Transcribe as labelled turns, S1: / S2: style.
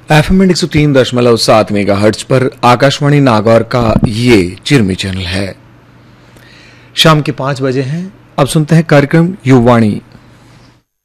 S1: FM 103.7 megahertz पर आकाशवाणी नागौर का ये चिरमी चैनल है। शाम के 5 बजे हैं। अब सुनते हैं कार्यक्रम युवाणी।